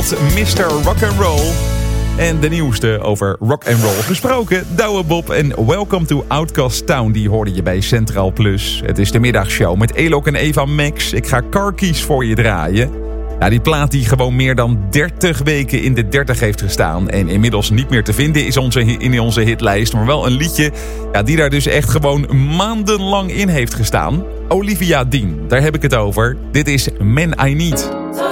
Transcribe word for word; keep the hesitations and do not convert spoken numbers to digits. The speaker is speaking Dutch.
called mister Rock'n'Roll. En de nieuwste over rock'n'roll gesproken. Douwe Bob en Welcome to Outcast Town. Die hoorde je bij Centraal Plus. Het is de middagshow met Elok en Eva Max. Ik ga Car Keys voor je draaien. Ja, die plaat die gewoon meer dan dertig weken in de dertig heeft gestaan. En inmiddels niet meer te vinden is onze, in onze hitlijst. Maar wel een liedje ja, die daar dus echt gewoon maandenlang in heeft gestaan. Olivia Dean, daar heb ik het over. Dit is Man I Need.